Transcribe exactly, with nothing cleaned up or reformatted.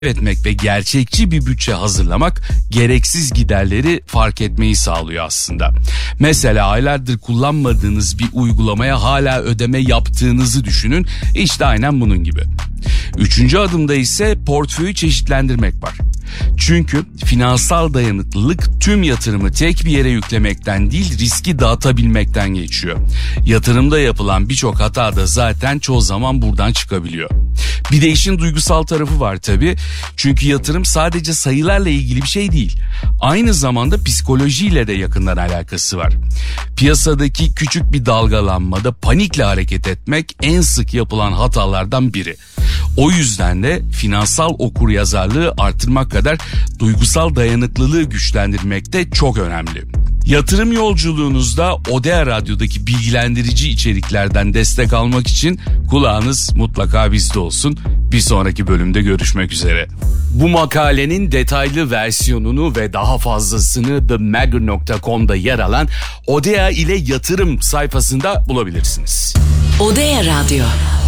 etmek ve gerçekçi bir bütçe hazırlamak gereksiz giderleri fark etmeyi sağlıyor aslında. Mesela aylardır kullanmadığınız bir uygulamaya hala ödeme yaptığınızı düşünün. İşte aynen bunun gibi. Üçüncü adımda ise portföyü çeşitlendirmek var. Çünkü finansal dayanıklılık tüm yatırımı tek bir yere yüklemekten değil, riski dağıtabilmekten geçiyor. Yatırımda yapılan birçok hata da zaten çoğu zaman buradan çıkabiliyor. Bir de işin duygusal tarafı var tabii. Çünkü yatırım sadece sayılarla ilgili bir şey değil. Aynı zamanda psikolojiyle de yakından alakası var. Piyasadaki küçük bir dalgalanmada panikle hareket etmek en sık yapılan hatalardan biri. O yüzden de finansal okuryazarlığı artırmak kadar duygusal dayanıklılığı güçlendirmek de çok önemli. Yatırım yolculuğunuzda Odea Radyo'daki bilgilendirici içeriklerden destek almak için kulağınız mutlaka bizde olsun. Bir sonraki bölümde görüşmek üzere. Bu makalenin detaylı versiyonunu ve daha fazlasını the magger nokta com'da yer alan Odea ile yatırım sayfasında bulabilirsiniz. Odea Radyo.